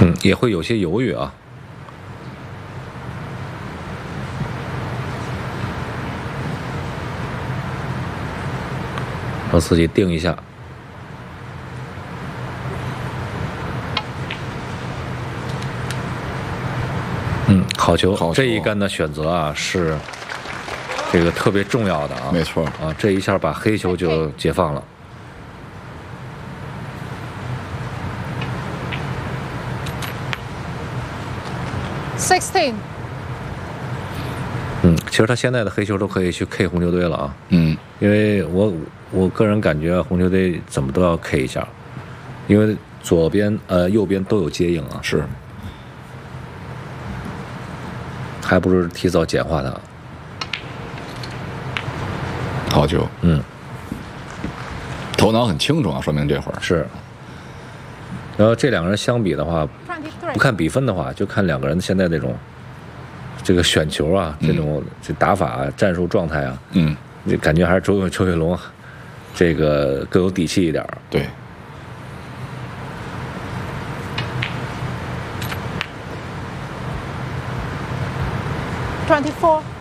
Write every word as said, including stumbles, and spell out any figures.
嗯，也会有些犹豫啊。让自己定一下。嗯，好球！ 好球这一杆的选择啊，是这个特别重要的啊。 没错啊，这一下把黑球就解放了。 Sixteen。 嗯，其实他现在的黑球都可以去 K 红球队了啊。 嗯， 因为我我个人感觉红球队怎么都要 K 一下，因为左边呃右边都有接应啊。 是。 还不如提早简化它。 好球。 嗯。 头脑很清楚啊，说明这会儿是。然后这两个人相比的话，不看比分的话，就看两个人现在这种这个选球啊，这种这打法、啊、战术状态啊， 嗯， 就感觉还是周周跃龙这个更有底气一点。 对。 Twenty-four。